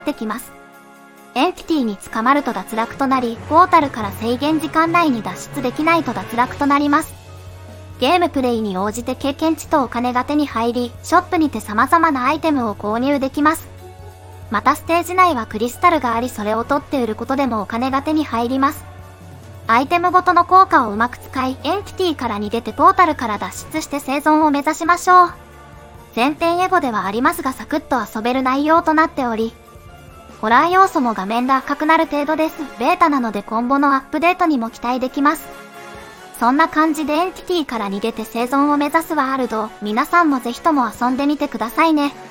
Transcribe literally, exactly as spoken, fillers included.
できます。エンティティに捕まると脱落となり、ポータルから制限時間内に脱出できないと脱落となります。ゲームプレイに応じて経験値とお金が手に入り、ショップにて様々なアイテムを購入できます。またステージ内はクリスタルがあり、それを取って売ることでもお金が手に入ります。アイテムごとの効果をうまく使い、エンティティから逃げてポータルから脱出して生存を目指しましょう。前編エゴではありますがサクッと遊べる内容となっており、ホラー要素も画面が赤くなる程度です。ベータなので今後のアップデートにも期待できます。そんな感じでエンティティから逃げて生存を目指すワールド、皆さんもぜひとも遊んでみてくださいね。